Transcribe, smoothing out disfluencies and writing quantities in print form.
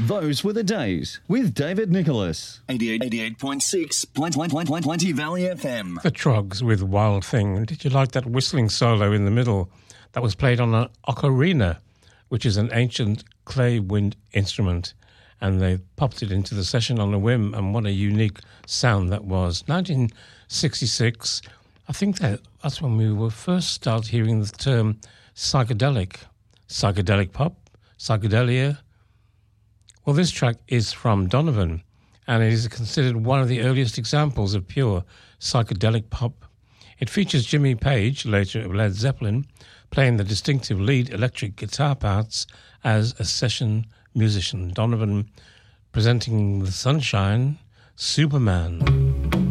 Those were the days with David Nicholas. 88.6 Plenty Valley FM. The Trogs with Wild Thing. Did you like that whistling solo in the middle? That was played on an ocarina, which is an ancient clay wind instrument. And they popped it into the session on a whim, and what a unique sound that was. 1966, I think that's when we were first started hearing the term psychedelic pop, psychedelia. Well, this track is from Donovan, and it is considered one of the earliest examples of pure psychedelic pop. It features Jimmy Page, later of Led Zeppelin, playing the distinctive lead electric guitar parts as a session musician. Donovan presenting the Sunshine Superman.